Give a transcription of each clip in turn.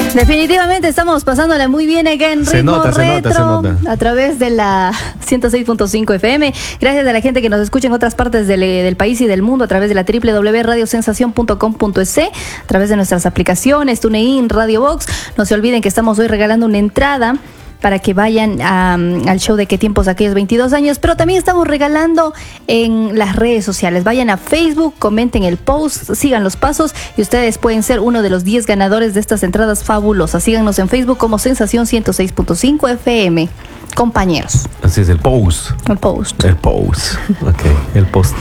Definitivamente estamos pasándola muy bien acá en Ritmo Retro, se nota. a través de la 106.5 FM. Gracias a la gente que nos escucha en otras partes del país y del mundo a través de la www.radiosensacion.com.es, a través de nuestras aplicaciones, TuneIn, Radio Box. No se olviden que estamos hoy regalando una entrada para que vayan al show de Qué tiempos aquellos 22 años, pero también estamos regalando en las redes sociales. Vayan a Facebook, comenten el post, sigan los pasos y ustedes pueden ser uno de los 10 ganadores de estas entradas fabulosas. Síganos en Facebook como Sensación 106.5 FM. Compañeros. Así es, el post. El post. El post. Ok, el post.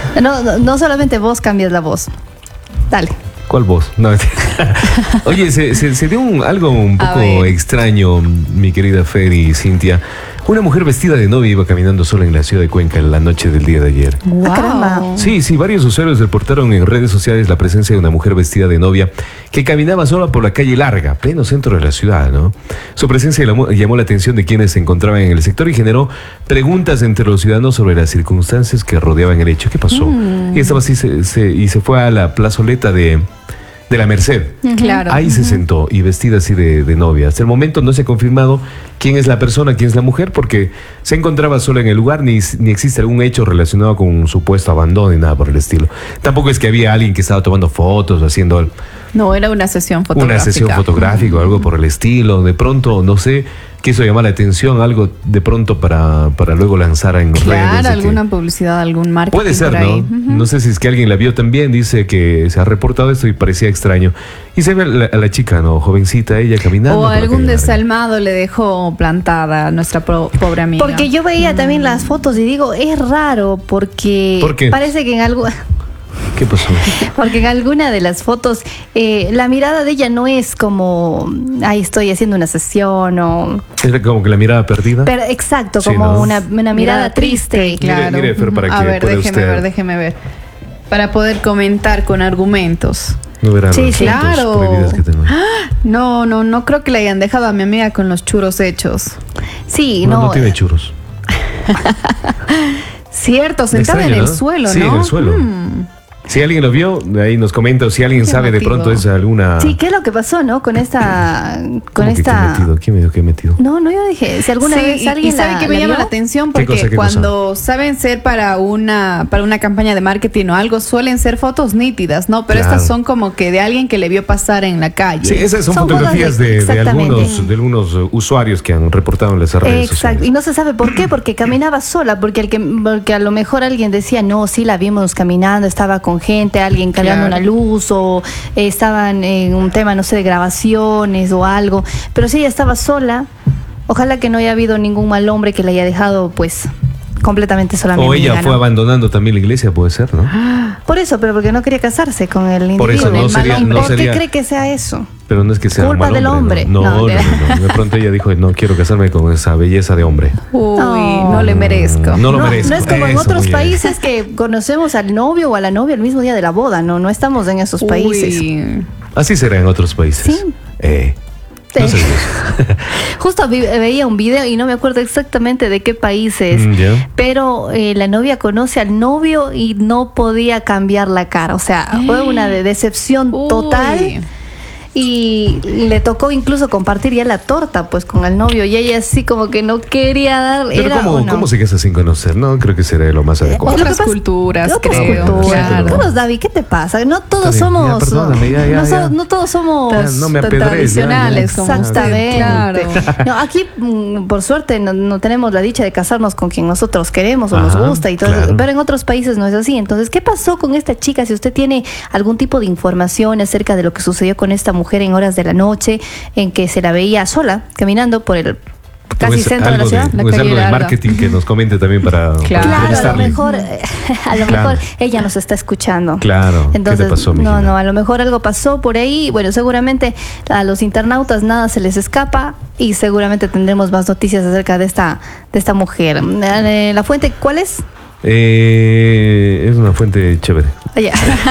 No solamente vos cambias la voz. Dale. ¿Cuál voz? No. Oye, se dio algo un poco extraño, mi querida Fer y Cintia. Una mujer vestida de novia iba caminando sola en la ciudad de Cuenca en la noche del día de ayer. Wow. Caramba. Sí, varios usuarios reportaron en redes sociales la presencia de una mujer vestida de novia que caminaba sola por la calle Larga, pleno centro de la ciudad, ¿no? Su presencia llamó la atención de quienes se encontraban en el sector y generó preguntas entre los ciudadanos sobre las circunstancias que rodeaban el hecho. ¿Qué pasó? Y estaba así y se fue a la plazoleta de la Merced. Claro. Ahí se sentó y vestida así de novia. Hasta el momento no se ha confirmado quién es la persona, quién es la mujer, porque se encontraba sola en el lugar, ni existe algún hecho relacionado con un supuesto abandono ni nada por el estilo. Tampoco es que había alguien que estaba tomando fotos, haciendo... No, era una sesión fotográfica. Una sesión fotográfica o algo por el estilo. De pronto, no sé, quiso llamar la atención, algo de pronto para luego lanzar en redes. Claro, alguna publicidad, algún marketing. Puede ser, ¿no? No sé si es que alguien la vio también, dice que se ha reportado esto y parecía extraño. Y se ve a la chica, ¿no? Jovencita, ella caminando. O algún desalmado le dejó plantada a nuestra pobre amiga. Porque yo veía también las fotos y digo, es raro porque ¿Por qué? Parece que en algo... ¿Qué pasó? Porque en alguna de las fotos la mirada de ella no es como, ay, estoy haciendo una sesión o... Es como que la mirada perdida. Pero, exacto, Sí, como ¿no? una mirada triste. Claro. Mire, Fer, para A que ver, pueda déjeme ver. Para poder comentar con argumentos. No verán Sí, las sí. fotos Claro. prohibidas que tengo. No creo que le hayan dejado a mi amiga con los churros hechos. Sí, No tiene churros. Cierto, sentada Extraño, en el ¿no? suelo, Sí, ¿no? en el suelo. Si alguien lo vio, ahí nos comenta, o si alguien Qué sabe de motivo. pronto es alguna... Sí, ¿qué es lo que pasó, no? Con esta... ¿Cómo que qué metido? ¿Quién me dijo que he metido? No, yo dije, si alguna Sí, vez alguien y sabe que me la llama vio? la atención ¿Qué porque cosa? cuando saben ser para una campaña de marketing o algo, suelen ser fotos nítidas, ¿no? Pero Claro. estas son como que de alguien que le vio pasar en la calle. Sí, esas son Son fotografías fotos de- de exactamente. algunos usuarios que han reportado en las redes Exacto, sociales. y no se sabe por qué, porque caminaba sola, porque a lo mejor alguien decía, no, sí la vimos caminando, estaba con gente, alguien cargando Claro. una luz, o estaban en un tema, no sé, de grabaciones o algo, pero si ella estaba sola, ojalá que no haya habido ningún mal hombre que la haya dejado, pues, completamente sola a mi O amiga, ella fue ¿no? abandonando también la iglesia, puede ser, ¿no? Por eso, pero porque no quería casarse con el individuo. Por eso no el mal sería- hombre. no ¿Por qué sería- cree que sea eso? Pero no es que sea un Culpa mal del hombre. No. No, De pronto ella dijo, no quiero casarme con esa belleza de hombre. Uy, No. no le merezco. No lo merezco. No es como en Eso, otros muy bien. países que conocemos al novio o a la novia el mismo día de la boda, no estamos en esos países. Uy. Así será en otros países. Sí. No sé eso. Justo veía un video y no me acuerdo exactamente de qué país es, Ya. pero la novia conoce al novio y no podía cambiar la cara, o sea, fue una decepción Uy. total. Y le tocó incluso compartir ya la torta pues con el novio y ella así como que no quería dar. Pero era, ¿cómo, o no. cómo se casa sin conocer? No, creo que sería lo más adecuado. Lo que Otras pasa- culturas, otras creo. culturas. Claro. Todos, David, ¿qué te pasa? No todos Está bien, ya, somos. perdóname, ya, no todos somos. Ya, no me tan apedrees, tradicionales ya. como usted, Exactamente. claro. No, aquí, por suerte, no tenemos la dicha de casarnos con quien nosotros queremos o Ajá, nos gusta y todo. claro. Pero en otros países no es así. Entonces, ¿qué pasó con esta chica? Si usted tiene algún tipo de información acerca de lo que sucedió con esta mujer en horas de la noche, en que se la veía sola caminando por el casi centro de la ciudad. la O es calle algo de larga. marketing que nos comente también para Claro, Claro, a lo contestarle. mejor, Claro. ella nos está escuchando. Claro. Entonces, ¿Qué te pasó, mijina? a lo mejor algo pasó por ahí. Bueno, seguramente a los internautas nada se les escapa y seguramente tendremos más noticias acerca de esta mujer. La fuente, ¿cuál es? Es una fuente chévere. Ya.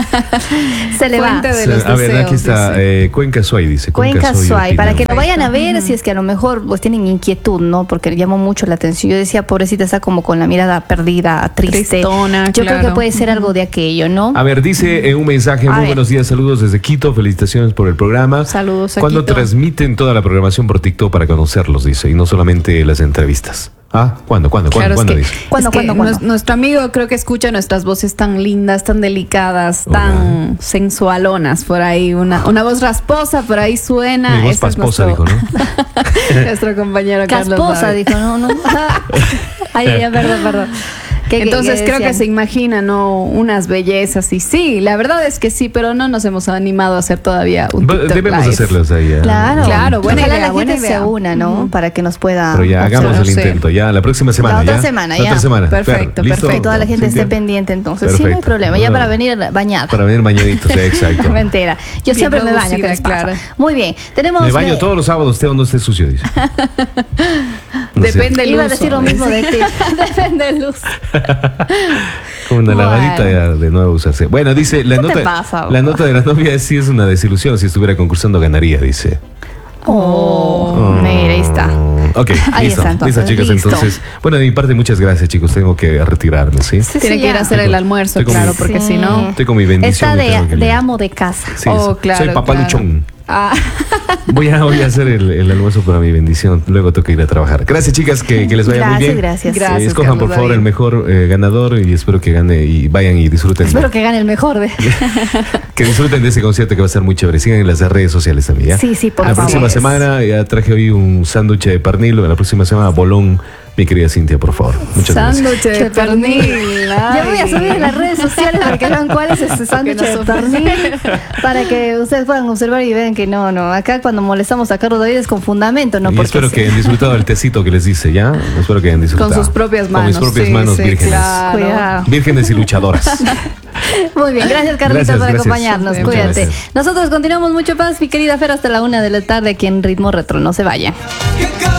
Se le va. Fuente de los A ver, deseos, aquí está, Cuenca Suay, dice. Cuenca Suay, para que lo Perfecto. vayan a ver si es que a lo mejor pues tienen inquietud, ¿no? Porque le llamó mucho la atención. Yo decía, pobrecita, está como con la mirada perdida, triste. Tristona, Yo creo claro. que puede ser algo de aquello, ¿no? A ver, dice un mensaje, A muy ver. buenos días, saludos desde Quito, felicitaciones por el programa. Saludos a Cuando Quito. transmiten toda la programación por TikTok para conocerlos, dice, y no solamente las entrevistas. Ah, ¿cuándo? Claro, ¿Cuándo es que, dice? ¿Cuándo, es que cuándo, cuándo? Nuestro amigo creo que escucha nuestras voces tan lindas, tan delicadas, Hola. tan sensualonas por ahí. Una voz rasposa por ahí suena. Mi voz Ese es pasposa, nuestro, dijo, ¿no? nuestro compañero Carlos. Casposa, David. dijo, no. Ay, ya, perdón. Entonces creo que decían? se imagina, ¿no? Unas bellezas y sí, la verdad es que sí, pero no nos hemos animado a hacer todavía un TikTok Debemos live. hacerlas ahí. ¿eh? Claro, buena Ojalá idea, la buena gente idea. se una, ¿no? Para que nos pueda. Pero ya hagamos el observar. intento, ya la próxima semana. La otra ¿ya? semana, La ya. otra semana. Perfecto, ¿listo? Perfecto, toda la gente esté Cintia? pendiente entonces. Sí, no hay Perfecto. problema. Ya Bueno. para venir bañada. Para venir bañaditos, exacto. Mentira. Yo Bien siempre me baño, ¿qué producida, les pasa? claro. Muy bien. Tenemos. Me baño todos los sábados, usted no esté sucio, dice. No sé. Depende del Iba a uso. decir lo mismo de ti. Depende del luz. Con una Bueno. lavadita ya de nuevo usarse. Bueno, dice, la ¿Qué te nota, pasa, la nota de la novia sí es una desilusión. Si estuviera concursando ganaría, dice. Mira, ahí está. Ok, Ahí listo. está, entonces, Listo, chicos. listo. Entonces, bueno, de mi parte, muchas gracias, chicos. Tengo que retirarme, ¿sí? Sí, Tiene sí, que ir ya. a hacer el almuerzo, Estoy con claro, mi- porque Sí. si no. Estoy con mi bendición. Está y tengo que de ir. amo de casa. Sí, Oh, claro, soy papá claro. luchón. Ah, Voy a hacer el almuerzo para mi bendición. Luego tengo que ir a trabajar. Gracias, chicas. Que les vaya muy bien. Gracias. Gracias. Escojan, Carlos por favor, David. el mejor ganador y espero que gane y vayan y disfruten. Espero que gane el mejor de. Que disfruten de ese concierto que va a estar muy chévere. Sigan en las redes sociales también, ¿ya? Sí, sí, por La favor. próxima semana ya traje hoy un sándwich de pernil. La próxima semana bolón, mi querida Cintia, por favor. Muchas gracias. sándwich de pernil. Yo voy a subir en las redes sociales para que vean cuál es ese sándwich Que de nos pernil, para que ustedes puedan observar y vean que no, acá cuando molestamos a Carlos David es con fundamento, no Y porque espero sí. que hayan disfrutado del tecito que les dice, ¿ya? Espero que hayan disfrutado. Con sus propias manos. Con mis propias sí, manos sí, vírgenes. claro. Cuidado. Vírgenes y luchadoras. Muy bien, gracias Carlita Gracias, por gracias. acompañarnos, Sí, muchas cuídate. gracias. Nosotros continuamos mucho más, mi querida Fer, hasta la 1 de la tarde aquí en Ritmo Retro, no se vaya.